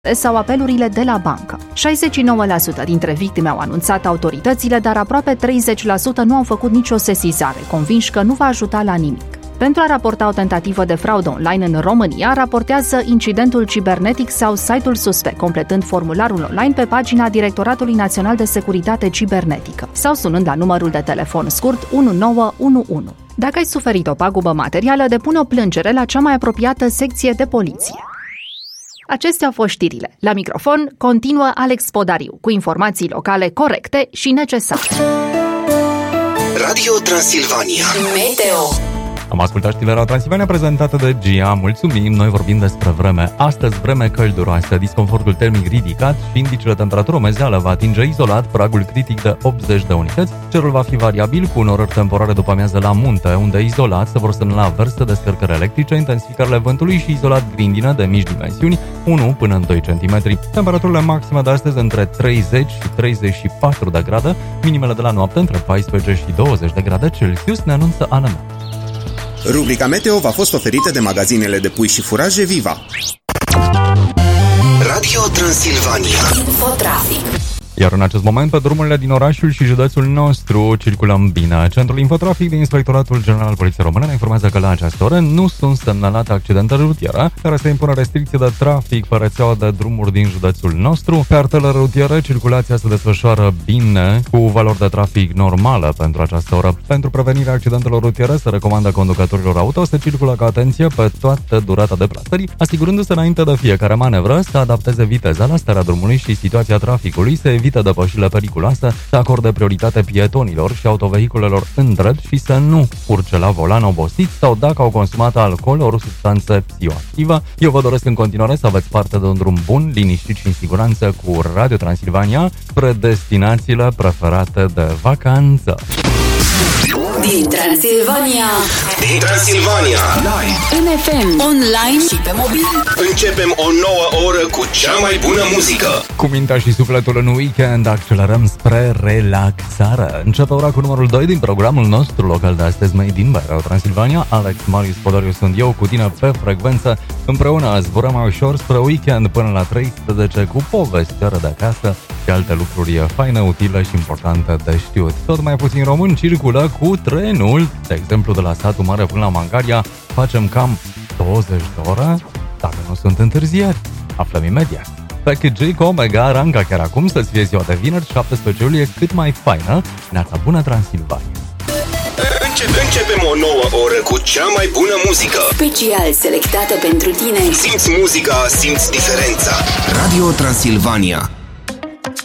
sau apelurile de la bancă. 69% dintre victime au anunțat autoritățile, dar aproape 30% nu au făcut nicio sesizare, convinși că nu va ajuta la nimic. Pentru a raporta o tentativă de fraudă online în România, raportează incidentul cibernetic sau site-ul suspect, completând formularul online pe pagina Directoratului Național de Securitate Cibernetică sau sunând la numărul de telefon scurt 1911. Dacă ai suferit o pagubă materială, depune o plângere la cea mai apropiată secție de poliție. Acestea au fost știrile. La microfon continuă Alex Podariu, cu informații locale corecte și necesare. Radio Transilvania Meteo. Am ascultat știrile la Transilvania prezentată de Gia. Mulțumim, noi vorbim despre vreme. Astăzi vreme călduroasă, disconfortul termic ridicat și indicele de temperatură mezeală va atinge izolat pragul critic de 80 de unități. Cerul va fi variabil cu unorări temporare după amiază la munte, unde izolat se vor semnala averse, descărcări electrice, intensificările vântului și izolat grindină de mici dimensiuni, 1 până în 2 cm. Temperaturile maxime de astăzi între 30 și 34 de grade, minimele de la noapte între 14 și 20 de grade Celsius, ne anunță ANM. Rubrica Meteo v-a fost oferită de magazinele de pui și furaje Viva. Radio Transilvania Infotrafic. Iar în acest moment, pe drumurile din orașul și județul nostru circulăm bine. Centrul Infotrafic din Inspectoratul General al Poliției Române ne informează că la această oră nu sunt semnalate accidente rutiere, care se impune restricție de trafic pe rețeaua de drumuri din județul nostru. Pe arterele rutiere, circulația se desfășoară bine, cu valori de trafic normală pentru această oră. Pentru prevenirea accidentelor rutiere, se recomandă conducătorilor auto să circulă cu atenție pe toată durata deplasării, asigurându-se înainte de fiecare manevră să adapteze viteza la starea drumului și situația traficului, să evite depășirile periculoase, să acorde prioritate pietonilor și autovehiculelor în drept și să nu urce la volan obosiți sau dacă au consumat alcool ori substanță psihoactivă. Eu vă doresc în continuare să aveți parte de un drum bun, liniștit și în siguranță cu Radio Transilvania spre destinațiile preferate de vacanță. Din Transilvania. Din Transilvania Live în FM, online și pe mobil. Începem o nouă oră cu cea mai bună muzică. Cu mintea și sufletul în weekend accelerăm spre relaxare. Începe ora cu numărul 2 din programul nostru local de astăzi, Made in Radio Transilvania. Alex Marius Podariu sunt eu, cu tine pe frecvență. Împreună zburăm mai ușor spre weekend până la 13 cu povesti de acasă și alte lucruri faine, utile și importante de știut. Tot mai puțin români circulă cu trenul, de exemplu de la Satul Mare până la Mangalia, facem cam 20 de ore, dacă nu sunt întârzieri. Aflăm imediat. Package cu Omega aranga chiar acum să-ți fie ziua de vineri, 17 iulie, cât mai faină. Neața bună, Transilvania! Începem o nouă oră cu cea mai bună muzică. Special selectată pentru tine. Simți muzica, simți diferența. Radio Transilvania.